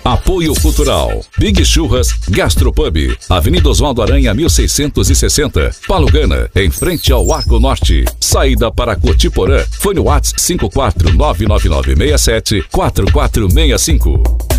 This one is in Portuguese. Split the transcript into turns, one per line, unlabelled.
Apoio Cultural. Big Churras Gastropub. Avenida Oswaldo Aranha 1660. Palugana, em frente ao Arco Norte. Saída para Cotiporã. Fone WhatsApp 54999674465.